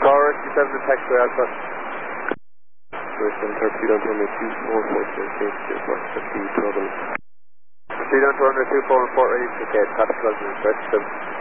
Car rescue 7 to taxiway Alpha. Western Torpedo runway 24, change to Fox 50, 12. Proceed on to runway 24 and report ready to get traffic closing, rescue 7.